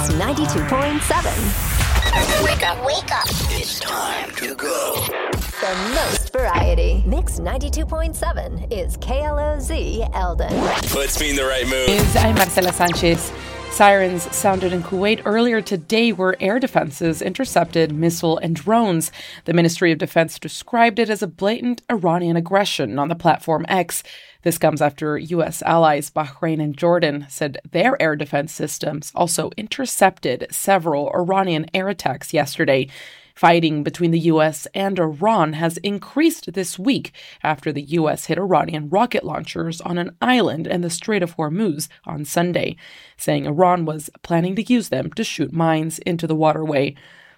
Mix 92.7. Wake up, wake up. It's time to go. The most variety. Mix 92.7 is KLOZ Eldon. Puts me in the right mood. I'm Marcela Sanchez. Sirens sounded in Kuwait earlier today where air defenses intercepted missile and drones. The Ministry of Defense described it as a blatant Iranian aggression on the platform X. This comes after U.S. allies Bahrain and Jordan said their air defense systems also intercepted several Iranian air attacks yesterday. Fighting between the U.S. and Iran has increased this week after the U.S. hit Iranian rocket launchers on an island in the Strait of Hormuz on Sunday, saying Iran was planning to use them to shoot mines into the waterway.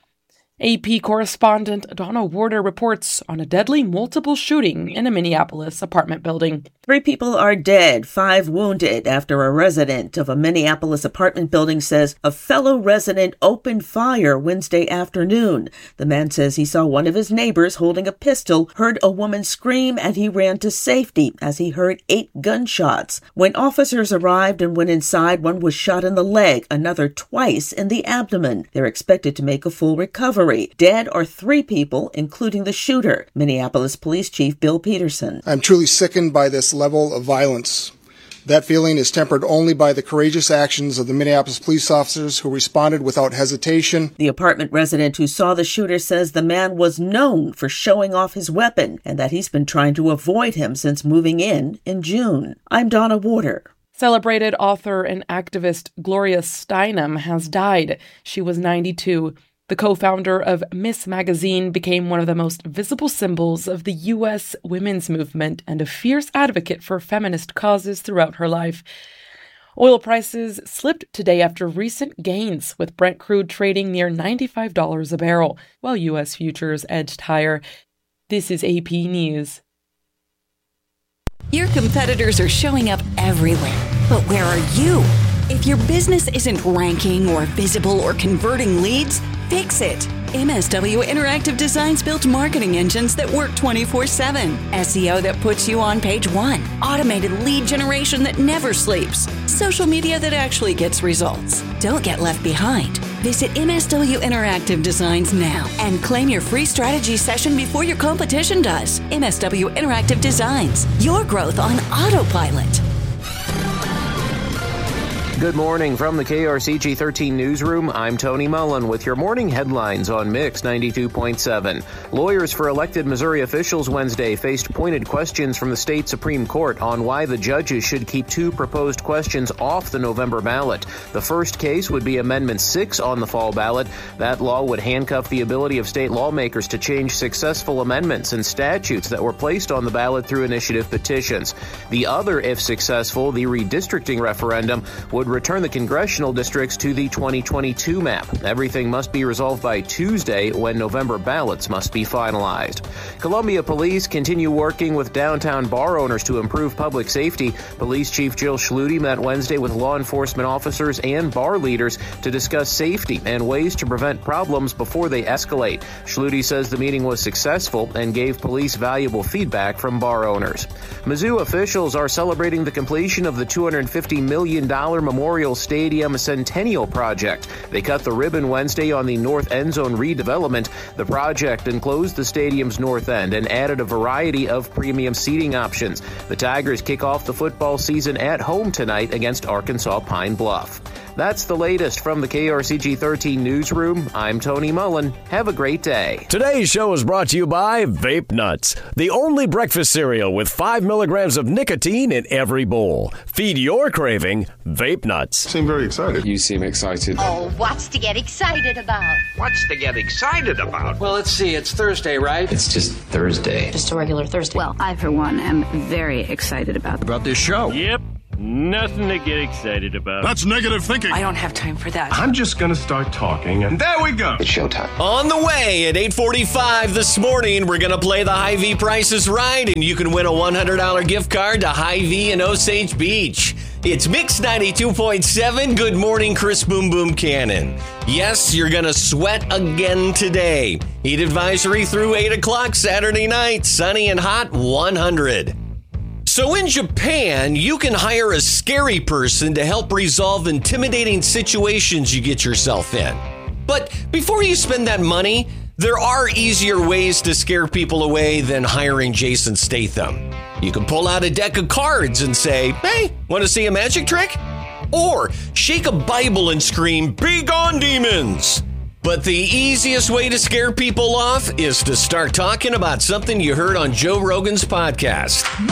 AP correspondent Donna Warder reports on a deadly multiple shooting in a Minneapolis apartment building. 3 people are dead, 5 wounded after a resident of a Minneapolis apartment building says a fellow resident opened fire Wednesday afternoon. The man says he saw one of his neighbors holding a pistol, heard a woman scream, and he ran to safety as he heard 8 gunshots. When officers arrived and went inside, one was shot in the leg, another twice in the abdomen. They're expected to make a full recovery. Dead are 3 people, including the shooter, Minneapolis Police Chief Bill Peterson. I'm truly sickened by this level of violence. That feeling is tempered only by the courageous actions of the Minneapolis police officers who responded without hesitation. The apartment resident who saw the shooter says the man was known for showing off his weapon and that he's been trying to avoid him since moving in June. I'm Donna Warder. Celebrated author and activist Gloria Steinem has died. She was 92. The co-founder of Miss Magazine became one of the most visible symbols of the U.S. women's movement and a fierce advocate for feminist causes throughout her life. Oil prices slipped today after recent gains, with Brent crude trading near $95 a barrel, while U.S. futures edged higher. This is AP News. Your competitors are showing up everywhere, but where are you? If your business isn't ranking or visible or converting leads, fix it. MSW Interactive Designs built marketing engines that work 24/7. SEO that puts you on page 1. Automated lead generation that never sleeps. Social media that actually gets results. Don't get left behind. Visit MSW Interactive Designs now and claim your free strategy session before your competition does. MSW Interactive Designs. Your growth on autopilot. Good morning from the KRCG 13 newsroom. I'm Tony Mullen with your morning headlines on Mix 92.7. Lawyers for elected Missouri officials Wednesday faced pointed questions from the state Supreme Court on why the judges should keep 2 proposed questions off the November ballot. The first case would be Amendment 6 on the fall ballot. That law would handcuff the ability of state lawmakers to change successful amendments and statutes that were placed on the ballot through initiative petitions. The other, if successful, the redistricting referendum, would return the congressional districts to the 2022 map. Everything must be resolved by Tuesday, when November ballots must be finalized. Columbia Police continue working with downtown bar owners to improve public safety. Police Chief Jill Schluty met Wednesday with law enforcement officers and bar leaders to discuss safety and ways to prevent problems before they escalate. Schluty says the meeting was successful and gave police valuable feedback from bar owners. Mizzou officials are celebrating the completion of the $250 million Memorial Stadium Centennial Project. They cut the ribbon Wednesday on the north end zone redevelopment. The project enclosed the stadium's north end and added a variety of premium seating options. The Tigers kick off the football season at home tonight against Arkansas Pine Bluff. That's the latest from the KRCG 13 newsroom. I'm Tony Mullen. Have a great day. Today's show is brought to you by Vape Nuts, the only breakfast cereal with 5 milligrams of nicotine in every bowl. Feed your craving, Vape Nuts. Seem very excited. You seem excited. Oh, what's to get excited about? What's to get excited about? Well, let's see. It's Thursday, right? It's just Thursday. Just a regular Thursday. Well, I, for one, am very excited about this show. Yep. Nothing to get excited about. That's negative thinking. I don't have time for that. I'm just going to start talking, and there we go. It's showtime. On the way at 8:45 this morning, we're going to play the Hy-Vee Price is Right, and you can win a $100 gift card to Hy-Vee in Osage Beach. It's Mix 92.7. Good morning, Chris Boom Boom Cannon. Yes, you're going to sweat again today. Heat advisory through 8 o'clock Saturday night. Sunny and hot, 100. So in Japan, you can hire a scary person to help resolve intimidating situations you get yourself in. But before you spend that money, there are easier ways to scare people away than hiring Jason Statham. You can pull out a deck of cards and say, "Hey, want to see a magic trick?" Or shake a Bible and scream, "Be gone, demons!" But the easiest way to scare people off is to start talking about something you heard on Joe Rogan's podcast.